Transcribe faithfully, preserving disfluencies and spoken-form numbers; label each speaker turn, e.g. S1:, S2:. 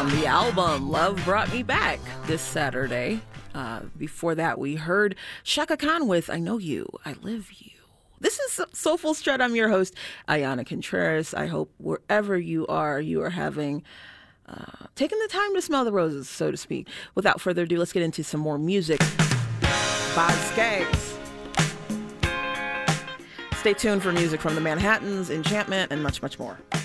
S1: from the album Love Brought Me Back this Saturday. Uh, before that, we heard Chaka Khan with I Know You, I Live You. This is Soulful Strut. I'm your host, Ayana Contreras. I hope wherever you are, you are having uh, taken the time to smell the roses, so to speak. Without further ado, let's get into some more music by Skaggs. Stay tuned for music from the Manhattans, Enchantment, and much, much more.